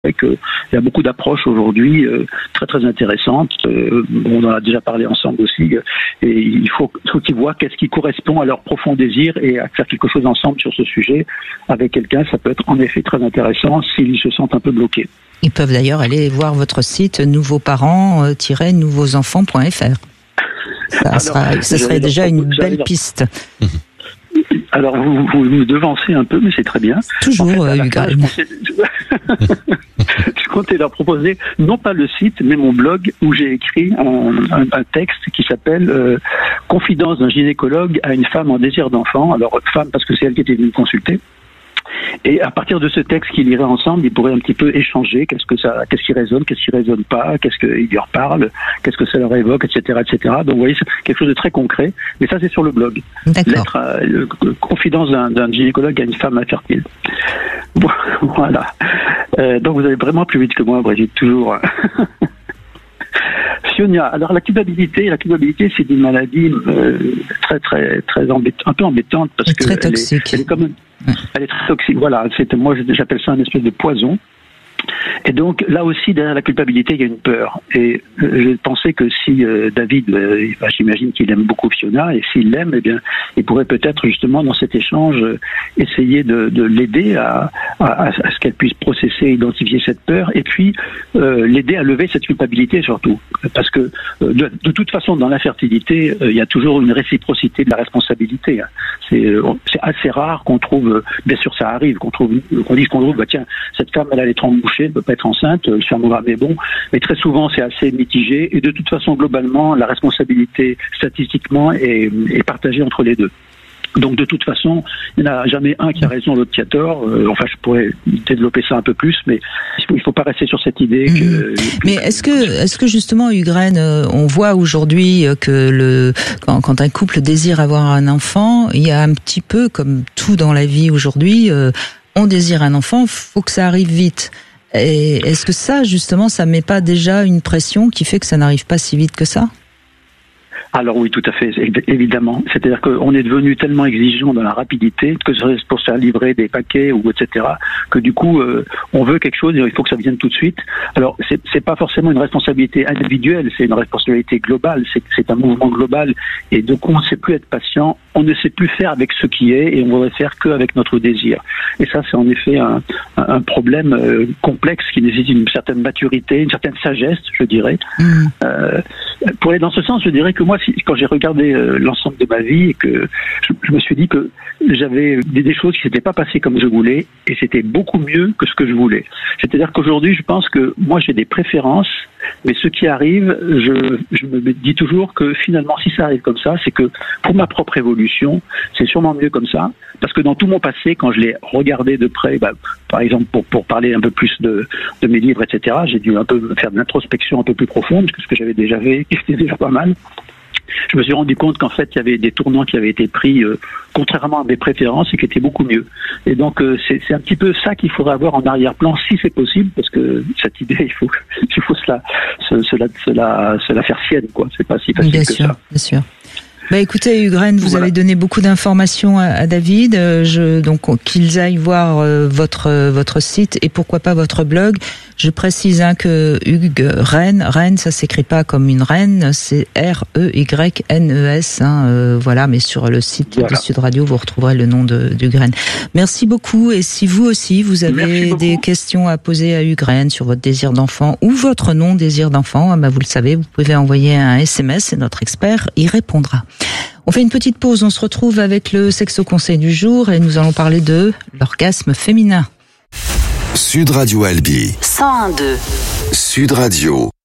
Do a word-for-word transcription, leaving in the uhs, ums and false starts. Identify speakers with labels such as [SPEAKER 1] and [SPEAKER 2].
[SPEAKER 1] Et qu'il y a beaucoup d'approches aujourd'hui euh, très très intéressantes. Euh, on en a déjà parlé ensemble aussi. Euh, et il faut, faut qu'ils voient qu'est-ce qui correspond à leur profond désir et à faire quelque chose ensemble sur ce sujet avec quelqu'un. Ça peut être en effet très intéressant s'ils se sentent un peu bloqués.
[SPEAKER 2] Ils peuvent d'ailleurs aller voir votre site nouveaux parents tiret nouveaux enfants point f r. Ça, Alors, sera, ça serait déjà une belle dire. piste.
[SPEAKER 1] Alors, vous, vous nous devancez un peu, mais c'est très bien.
[SPEAKER 2] Toujours, en fait, Hugues.
[SPEAKER 1] Je, comptais... je comptais leur proposer, non pas le site, mais mon blog, où j'ai écrit un, un, un texte qui s'appelle euh, « Confidence d'un gynécologue à une femme en désir d'enfant ». Alors, femme, parce que c'est elle qui était venue me consulter. Et à partir de ce texte qu'ils liraient ensemble, ils pourraient un petit peu échanger. Qu'est-ce que ça, qu'est-ce qui résonne, qu'est-ce qui résonne pas, qu'est-ce qu'ils leur parlent, qu'est-ce que ça leur évoque, et cetera, et cetera. Donc, vous voyez, c'est quelque chose de très concret. Mais ça, c'est sur le blog.
[SPEAKER 2] D'accord.
[SPEAKER 1] Lettre, euh, confidence d'un, d'un gynécologue à une femme infertile. Bon, voilà. Euh, donc, vous allez vraiment plus vite que moi, Brigitte, toujours. Fionia, alors la culpabilité, la culpabilité, c'est une maladie euh, très, très, très embêtante, un peu embêtante parce que
[SPEAKER 2] très toxique.
[SPEAKER 1] Elle est, elle est comme Elle est très toxique, voilà. C'est, moi, j'appelle ça un espèce de poison. Et donc, là aussi, derrière la culpabilité, il y a une peur. Et euh, je pensais que si euh, David, euh, bah, j'imagine qu'il aime beaucoup Fiona, et s'il l'aime, eh bien, il pourrait peut-être, justement, dans cet échange, euh, essayer de, de l'aider à, à, à ce qu'elle puisse processer, identifier cette peur, et puis euh, l'aider à lever cette culpabilité, surtout. Parce que, euh, de, de toute façon, dans l'infertilité, euh, il y a toujours une réciprocité de la responsabilité. Hein. C'est, euh, c'est assez rare qu'on trouve, euh, bien sûr, ça arrive, qu'on trouve, qu'on dise qu'on trouve, bah, tiens, cette femme, elle a les trompes bouchées, elle ne peut pas être enceinte, le sperme mais bon, mais très souvent c'est assez mitigé et de toute façon globalement la responsabilité statistiquement est, est partagée entre les deux. Donc de toute façon, il n'y en a jamais un qui a raison, l'autre qui a tort. Euh, enfin, je pourrais développer ça un peu plus, mais il ne faut pas rester sur cette idée. Que,
[SPEAKER 2] mmh. que mais est-ce que, est-ce que justement, Hugues, on voit aujourd'hui que le, quand, quand un couple désire avoir un enfant, il y a un petit peu comme tout dans la vie aujourd'hui. Euh, on désire un enfant, faut que ça arrive vite. Et est-ce que ça, justement, ça met pas déjà une pression qui fait que ça n'arrive pas si vite que ça ?
[SPEAKER 1] Alors oui, tout à fait, évidemment. C'est-à-dire qu'on est devenu tellement exigeant dans la rapidité, que ce soit pour se faire livrer des paquets ou et cetera, que du coup, euh, on veut quelque chose et il faut que ça vienne tout de suite. Alors, c'est, c'est pas forcément une responsabilité individuelle, c'est une responsabilité globale, c'est, c'est un mouvement global. Et donc, on ne sait plus être patient, on ne sait plus faire avec ce qui est et on voudrait faire qu'avec notre désir. Et ça, c'est en effet un, un problème euh, complexe qui nécessite une certaine maturité, une certaine sagesse, je dirais. Mmh. Euh, pour aller dans ce sens, je dirais que moi, quand j'ai regardé euh, l'ensemble de ma vie et que je, je me suis dit que j'avais des, des choses qui s'étaient pas passées comme je voulais et c'était beaucoup mieux que ce que je voulais. C'est-à-dire qu'aujourd'hui, je pense que moi, j'ai des préférences, mais ce qui arrive, je, je me dis toujours que finalement, si ça arrive comme ça, c'est que pour ma propre évolution, c'est sûrement mieux comme ça. Parce que dans tout mon passé, quand je l'ai regardé de près, bah, par exemple, pour, pour parler un peu plus de, de mes livres, et cetera, j'ai dû un peu faire de l'introspection un peu plus profonde que ce que j'avais déjà fait, qui était déjà pas mal. Je me suis rendu compte qu'en fait, il y avait des tournants qui avaient été pris euh, contrairement à mes préférences et qui étaient beaucoup mieux. Et donc, euh, c'est, c'est un petit peu ça qu'il faudrait avoir en arrière-plan, si c'est possible, parce que cette idée, il faut, il faut se la, se, se la, se la, se la faire sienne, quoi. C'est pas si facile
[SPEAKER 2] bien
[SPEAKER 1] que
[SPEAKER 2] sûr,
[SPEAKER 1] ça.
[SPEAKER 2] Bien sûr. Bah écoutez, Hugues Rennes, vous voilà. avez donné beaucoup d'informations à, à David. Je, donc qu'ils aillent voir euh, votre euh, votre site et pourquoi pas votre blog. Je précise hein, que Hugues Rennes, Rennes, ça s'écrit pas comme une reine, c'est R E Y N E S. Hein, euh, voilà, mais sur le site voilà. de Sud Radio, vous retrouverez le nom de, de Hugues Rennes. Merci beaucoup. Et si vous aussi vous avez des questions à poser à Hugues Rennes sur votre désir d'enfant ou votre non désir d'enfant, bah vous le savez, vous pouvez envoyer un S M S et notre expert y répondra. On fait une petite pause, on se retrouve avec le Sexo Conseil du jour et nous allons parler de l'orgasme féminin.
[SPEAKER 3] Sud Radio Albi.
[SPEAKER 4] cent un virgule deux.
[SPEAKER 3] Sud Radio.